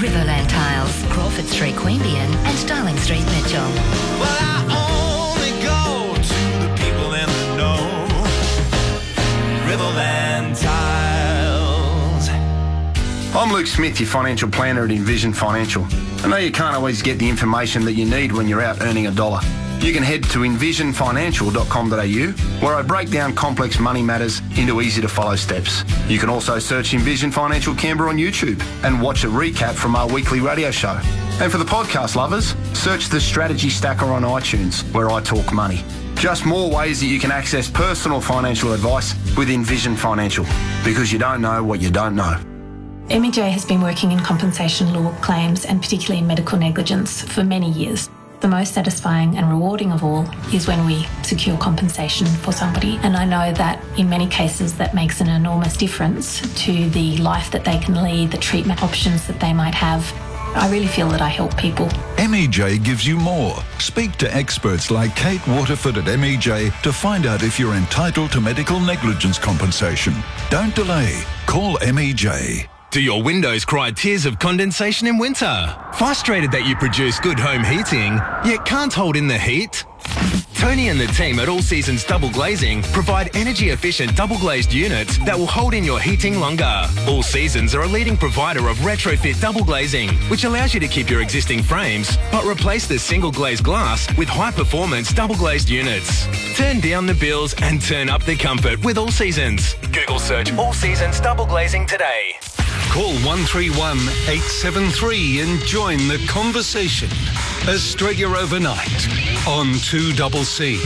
Riverland Tiles, Crawford Street, Queanbeyan and Darling Street, Mitchell. Well, I only go to the people in the know. Riverland Tiles. I'm Luke Smith, your financial planner at Envision Financial. I know you can't always get the information that you need when you're out earning a dollar. You can head to envisionfinancial.com.au, where I break down complex money matters into easy-to-follow steps. You can also search Envision Financial Canberra on YouTube and watch a recap from our weekly radio show. And for the podcast lovers, search the Strategy Stacker on iTunes, where I talk money. Just more ways that you can access personal financial advice with Envision Financial, because you don't know what you don't know. MEJ has been working in compensation law claims and particularly in medical negligence for many years. The most satisfying and rewarding of all is when we secure compensation for somebody. And I know that in many cases that makes an enormous difference to the life that they can lead, the treatment options that they might have. I really feel that I help people. MEJ gives you more. Speak to experts like Kate Waterford at MEJ to find out if you're entitled to medical negligence compensation. Don't delay. Call MEJ. Do your windows cry tears of condensation in winter? Frustrated that you produce good home heating, yet can't hold in the heat? Tony and the team at All Seasons Double Glazing provide energy-efficient double-glazed units that will hold in your heating longer. All Seasons are a leading provider of retrofit double glazing, which allows you to keep your existing frames, but replace the single-glazed glass with high-performance double-glazed units. Turn down the bills and turn up the comfort with All Seasons. Google search All Seasons Double Glazing today. Call 131 873 and join the conversation. Australia Overnight on 2CC.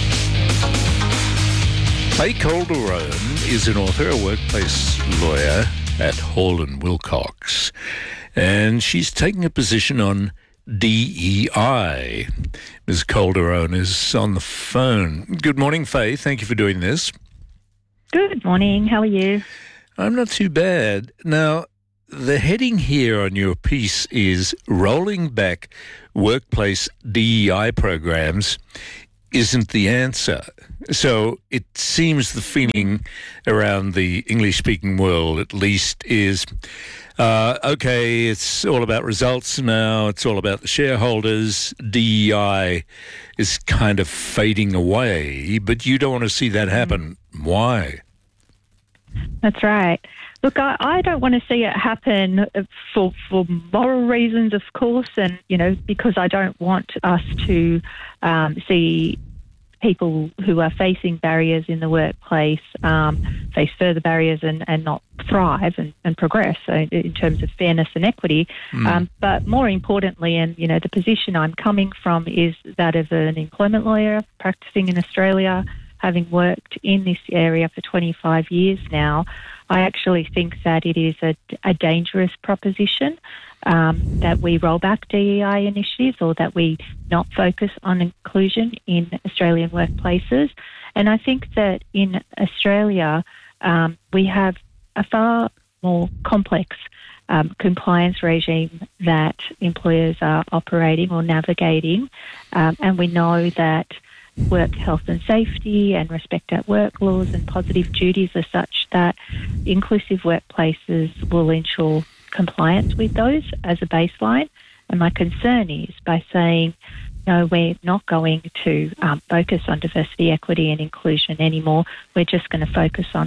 Faye Calderon is an author, a workplace lawyer at Hall & Wilcox, and she's taking a position on DEI. Ms. Calderon is on the phone. Good morning, Faye. Thank you for doing this. Good morning. How are you? I'm not too bad. Now, the heading here on your piece is rolling back workplace DEI programs isn't the answer. So it seems the feeling around the English-speaking world, at least, is, okay, it's all about results now, it's all about the shareholders, DEI is kind of fading away, but you don't want to see that happen. Why? That's right. Look, I don't want to see it happen for moral reasons, of course, and, because I don't want us to see people who are facing barriers in the workplace face further barriers and not thrive and progress in terms of fairness and equity. But more importantly, and, the position I'm coming from is that of an employment lawyer practicing in Australia, having worked in this area for 25 years now. I actually think that it is a dangerous proposition that we roll back DEI initiatives or that we not focus on inclusion in Australian workplaces. And I think that in Australia, we have a far more complex compliance regime that employers are operating or navigating. And we know that work health and safety and respect at work laws and positive duties are such that inclusive workplaces will ensure compliance with those as a baseline. And my concern is by saying, no, we're not going to focus on diversity, equity and inclusion anymore. We're just going to focus on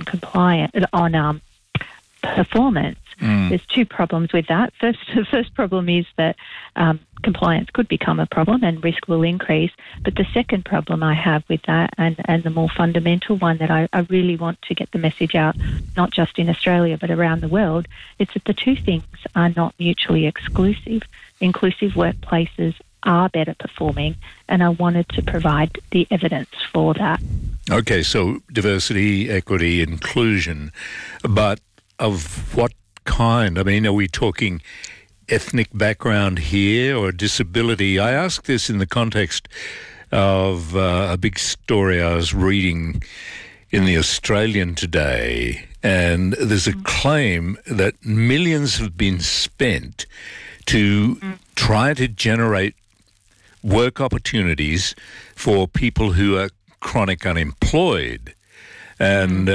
performance. There's two problems with that. The first problem is that compliance could become a problem and risk will increase. But the second problem I have with that, and the more fundamental one that I really want to get the message out, not just in Australia but around the world, is that the two things are not mutually exclusive. Inclusive workplaces are better performing, and I wanted to provide the evidence for that. Okay, so diversity, equity, inclusion, but of what kind? I mean, are we talking ethnic background here or disability? I ask this in the context of a big story I was reading in the Australian today, and there's a claim that millions have been spent to try to generate work opportunities for people who are chronic unemployed. And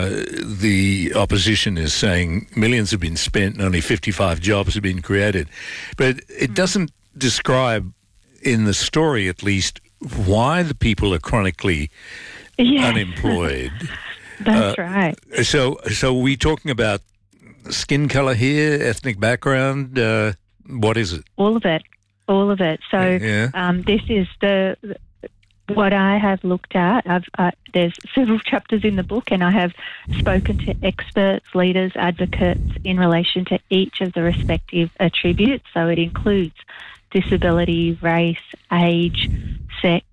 the opposition is saying millions have been spent and only 55 jobs have been created. But it doesn't describe, in the story at least, why the people are chronically unemployed. That's right. So are we talking about skin colour here, ethnic background? What is it? All of it. So this is what I have looked at. There's several chapters in the book, and I have spoken to experts, leaders, advocates in relation to each of the respective attributes. So it includes disability, race, age, sex,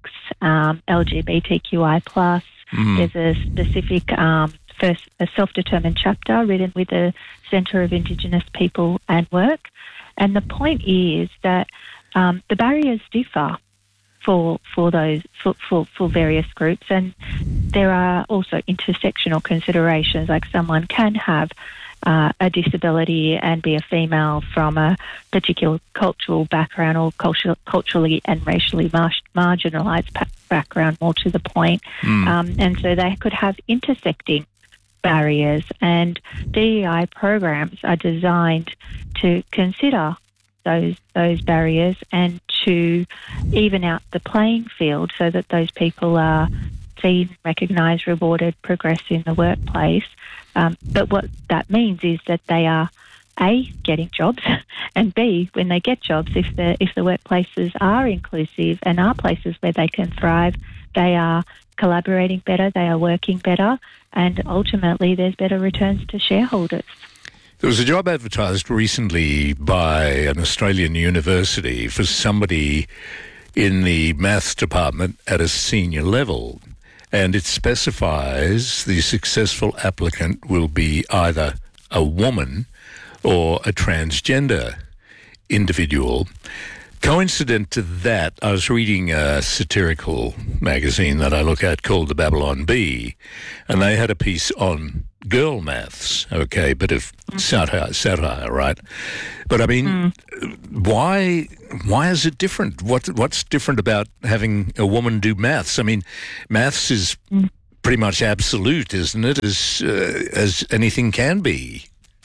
LGBTQI+. There's a specific a self-determined chapter written with the Centre of Indigenous People and Work. And the point is that the barriers differ for various groups, and there are also intersectional considerations, like someone can have a disability and be a female from a particular cultural background or culturally and racially marginalised background, more to the point. And so they could have intersecting barriers, and DEI programs are designed to consider those barriers and to even out the playing field so that those people are seen, recognised, rewarded, progress in the workplace. But what that means is that they are A, getting jobs, and B, when they get jobs, if the workplaces are inclusive and are places where they can thrive, they are collaborating better, they are working better, and ultimately there's better returns to shareholders. There was a job advertised recently by an Australian university for somebody in the maths department at a senior level, and it specifies the successful applicant will be either a woman or a transgender individual. Coincident to that, I was reading a satirical magazine that I look at called The Babylon Bee, and they had a piece on girl maths, okay, bit of satire, right? But I mean, why is it different? What's different about having a woman do maths? I mean, maths is pretty much absolute, isn't it, as anything can be?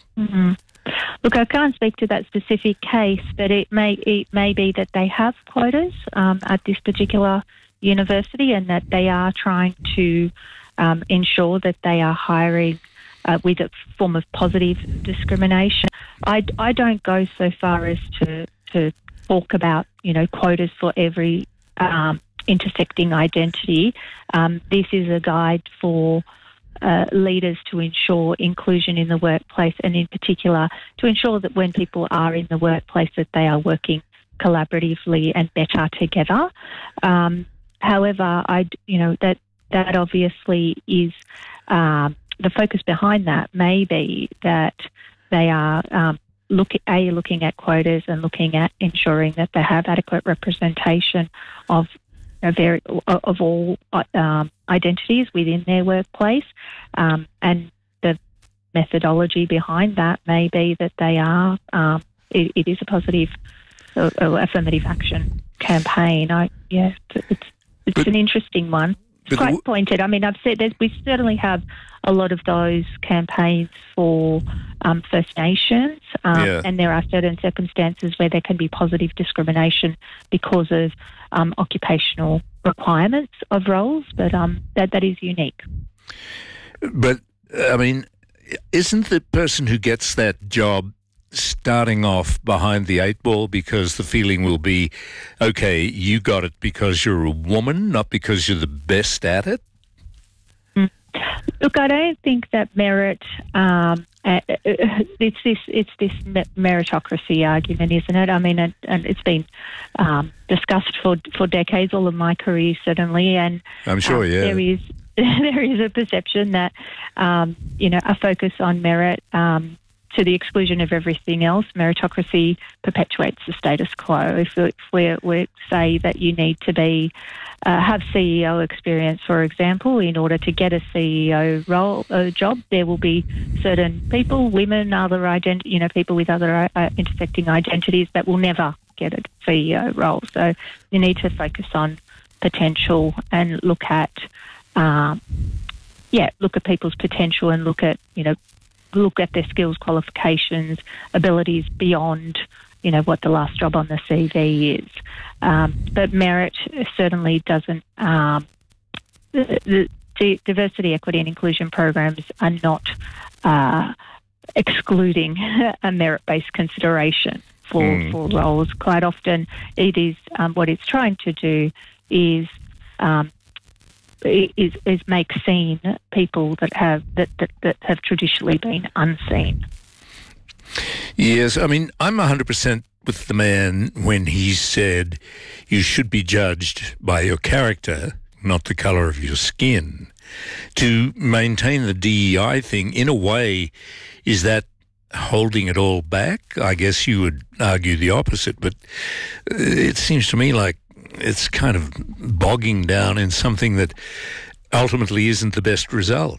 Look, I can't speak to that specific case, but it may be that they have quotas at this particular university, and that they are trying to ensure that they are hiring with a form of positive discrimination. I don't go so far as to talk about quotas for every intersecting identity. This is a guide for leaders to ensure inclusion in the workplace, and in particular to ensure that when people are in the workplace that they are working collaboratively and better together. However, that obviously is the focus behind that may be that they are looking at quotas and looking at ensuring that they have adequate representation of all identities within their workplace, and the methodology behind that may be that they are it is a positive affirmative action campaign. It's an interesting one. It's quite pointed. I mean, I've said we certainly have a lot of those campaigns for First Nations, and there are certain circumstances where there can be positive discrimination because of occupational requirements of roles, but that is unique. But, I mean, isn't the person who gets that job starting off behind the eight ball because the feeling will be, okay, you got it because you're a woman, not because you're the best at it? Look, I don't think that merit. It's this meritocracy argument, isn't it? I mean, and it's been discussed for decades, all of my career certainly, and I'm sure, there is a perception that a focus on merit to the exclusion of everything else. Meritocracy perpetuates the status quo. If we say that you need to be have CEO experience, for example, in order to get a CEO job, there will be certain people, women, people with other intersecting identities that will never get a CEO role. So you need to focus on potential and look at look at people's potential and look at their skills, qualifications, abilities beyond, what the last job on the CV is. But merit certainly doesn't. The diversity, equity, and inclusion programs are not excluding a merit-based consideration for roles. Quite often, it is what it's trying to do is make seen people that have traditionally been unseen. Yes, I mean, I'm 100% with the man when he said you should be judged by your character, not the colour of your skin. To maintain the DEI thing, in a way, is that holding it all back? I guess you would argue the opposite, but it seems to me like it's kind of bogging down in something that ultimately isn't the best result.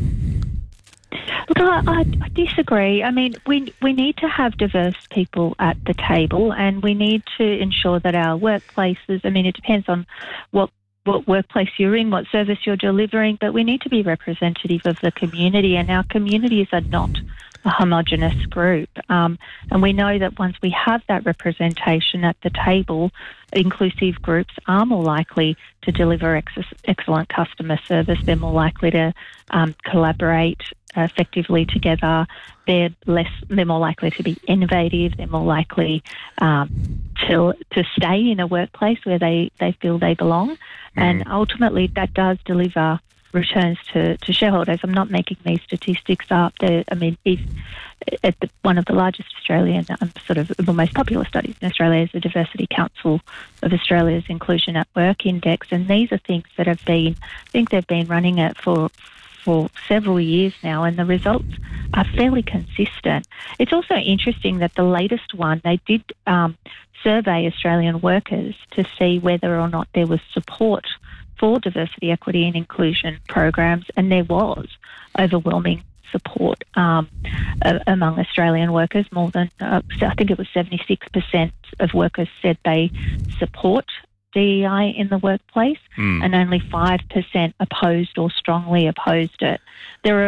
Look, I disagree. I mean, we need to have diverse people at the table, and we need to ensure that our workplaces, I mean, it depends on what workplace you're in, what service you're delivering, but we need to be representative of the community, and our communities are not a homogenous group. And we know that once we have that representation at the table, inclusive groups are more likely to deliver excellent customer service. They're more likely to collaborate effectively together. They're more likely to be innovative. They're more likely to stay in a workplace where they feel they belong. And ultimately, that does deliver returns to shareholders. I'm not making these statistics up. One of the largest Australian, the most popular studies in Australia is the Diversity Council of Australia's Inclusion at Work Index, and these are things that have been, I think they've been running it for several years now, and the results are fairly consistent. It's also interesting that the latest one, they did survey Australian workers to see whether or not there was support for diversity, equity and inclusion programs, and there was overwhelming support among Australian workers. More than, I think it was 76% of workers said they support DEI in the workplace, and only 5% opposed or strongly opposed it. There are